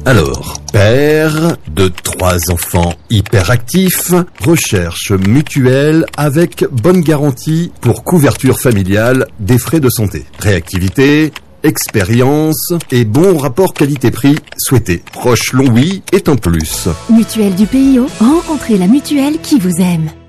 Alors, père de 3 enfants hyperactifs, recherche mutuelle avec bonne garantie pour couverture familiale des frais de santé. Réactivité, expérience et bon rapport qualité-prix souhaité. Proche Longwy est un plus. Mutuelle du PIO, rencontrez la mutuelle qui vous aime.